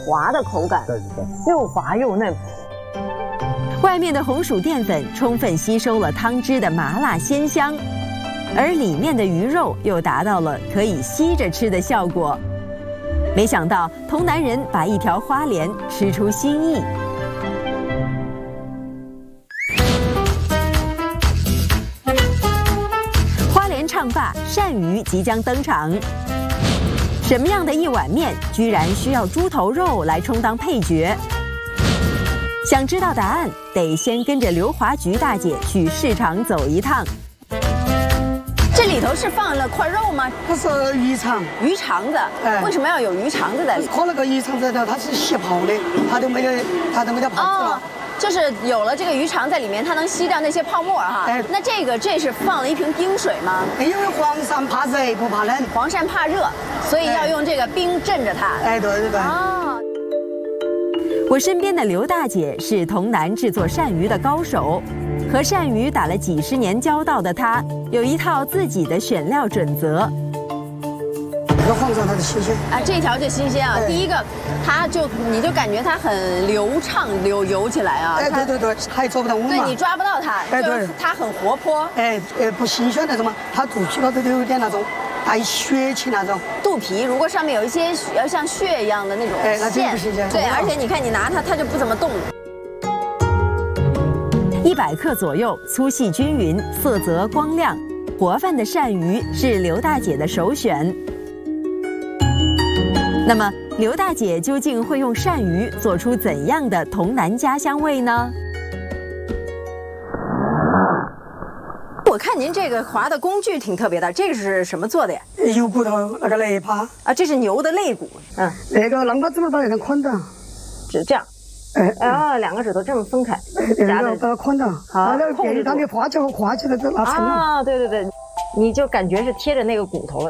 滑的口感， 对， 又滑又嫩。 外面的红薯淀粉充分吸收了汤汁的麻辣鲜香，而里面的鱼肉又达到了可以吸着吃的效果。没想到童男人把一条花鲢吃出新意。花鲢唱罢，鳝鱼即将登场。什么样的一碗面，居然需要猪头肉来充当配角？想知道答案，得先跟着刘华菊大姐去市场走一趟。 这里头是放了块肉吗？ 它是鱼肠， 鱼肠子。为什么要有鱼肠子在里？ 它那个鱼肠子的，它是吸泡的，它都没得泡子了。 就是有了这个鱼肠在里面，它能吸掉那些泡沫哈。那这是放了一瓶冰水吗？ 因为黄鳝怕热不怕冷， 黄鳝怕热，所以要用这个冰镇着它。 对。 我身边的刘大姐是童男制作鳝鱼的高手，和鳝鱼打了几十年交道的她，有一套自己的选料准则。 这个黄鳝它的新鲜啊，这条就新鲜啊。第一个，你就感觉它很流畅游起来啊。 对，还抓不到我嘛。 对，你抓不到它，就是它很活泼。 不新鲜那种嘛，它肚皮高头都有点那种带血气那种。 肚皮如果上面有一些像血一样的那种线，对，而且你看你拿它就不怎么动。 100克左右，粗细均匀，色泽光亮，活泛的鳝鱼是刘大姐的首选。那么，刘大姐究竟会用鳝鱼做出怎样的童男家乡味呢？ 我看您这个划的工具挺特别的，这个是什么做的呀？ 牛骨头那个肋耙啊，这是牛的肋骨。 那个让它怎么把那个捆上？ 是这样。两个指头这么分开， 夹着把它捆上。 好， 控制它的花球和花球的拉伸啊，对，你就感觉是贴着那个骨头了。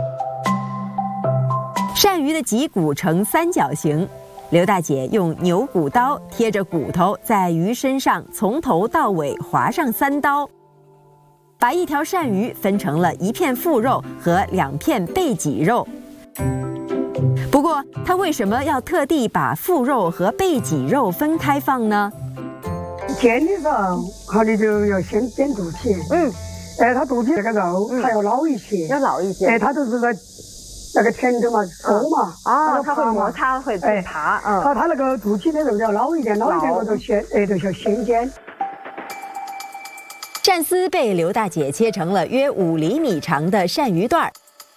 鳝鱼的脊骨呈三角形，刘大姐用牛骨刀贴着骨头，在鱼身上从头到尾划上3刀，把一条鳝鱼分成了1片腹肉和2片背脊肉。不过，她为什么要特地把腹肉和背脊肉分开放呢？ 煎的时候，好你就要先煎肚皮。它肚皮那个肉它要老一些，它就是那个前头嘛，抽嘛， 它会摩擦，会爬， 它那个肚皮的肉要老一点我就先煎。 鳝丝被刘大姐切成了约5厘米长的鳝鱼段。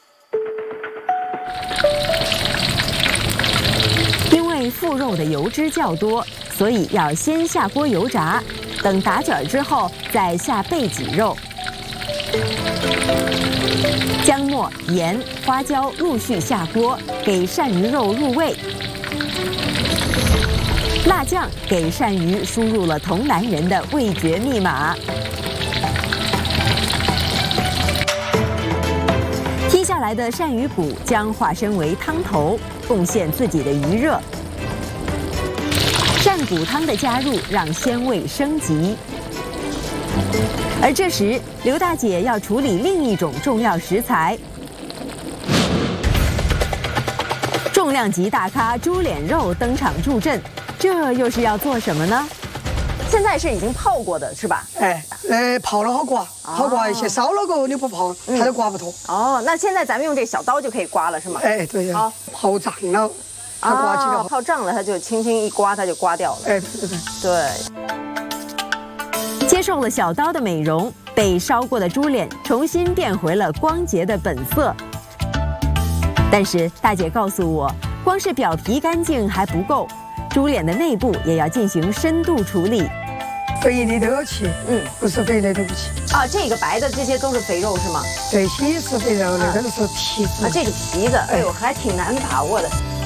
因为腹肉的油脂较多，所以要先下锅油炸，等打卷之后再下背脊肉。姜末、盐、花椒陆续下锅，给鳝鱼肉入味。辣酱给鳝鱼输入了童男人的味觉密码。剔下来的鳝鱼骨将化身为汤头，贡献自己的余热。鳝骨汤的加入让鲜味升级。而这时，刘大姐要处理另一种重要食材——重量级大咖猪脸肉登场助阵，这又是要做什么呢？ 现在是已经泡过的是吧？ 泡了好刮一些，烧了过后你不泡，它就刮不脱。 那现在咱们用这小刀就可以刮了是吗？ 对呀。好，泡胀了，它刮起来。 泡胀了，它就轻轻一刮，它就刮掉了。对。 接受了小刀的美容，被烧过的猪脸重新变回了光洁的本色。但是大姐告诉我，光是表皮干净还不够，猪脸的内部也要进行深度处理。 肥的都要去，不是肥的都不去。 这个白的这些都是肥肉是吗？ 这些是肥肉，那个是皮子。 这个皮子，还挺难把握的。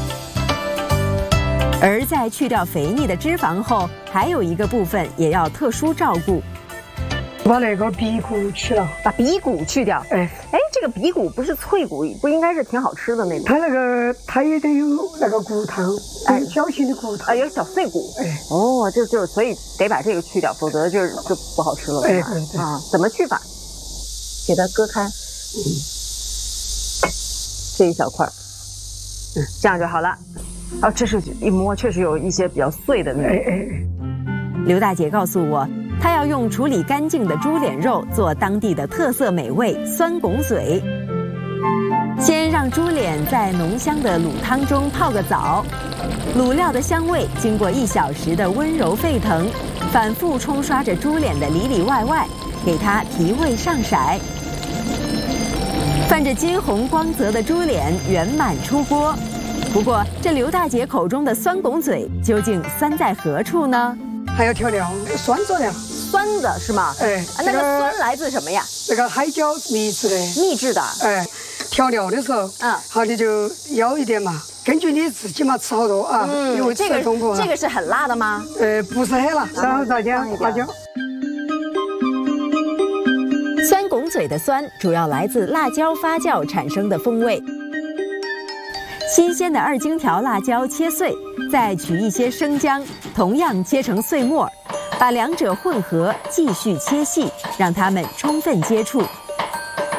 而在去掉肥腻的脂肪后，还有一个部分也要特殊照顾， 把那个鼻骨去了， 把鼻骨去掉。这个鼻骨不是脆骨，不应该是挺好吃的那种？ 它也得有那个骨头，小型的骨头， 有小碎骨。就是所以得把这个去掉，否则就不好吃了。 对。 怎么去法？给它割开，这一小块，这样就好了。 啊，这是一摸确实有一些比较碎的那种。刘大姐告诉我，她要用处理干净的猪脸肉做当地的特色美味酸拱嘴。先让猪脸在浓香的卤汤中泡个澡，卤料的香味经过1小时的温柔沸腾，反复冲刷着猪脸的里里外外，给它提味上色。泛着金红光泽的猪脸圆满出锅。不过，这刘大姐口中的酸拱嘴究竟酸在何处呢？ 还要调料，酸佐料。 酸的是吗？那个酸来自什么呀？ 这个海椒秘制的。 秘制的。 调料的时候，好你就要一点嘛，根据你自己嘛吃好多啊。因为这个是很辣的吗？ 不是很辣，然后再加辣椒。 酸拱嘴的酸主要来自辣椒发酵产生的风味。新鲜的2荆条辣椒切碎，再取一些生姜，同样切成碎末，把两者混合，继续切细，让它们充分接触。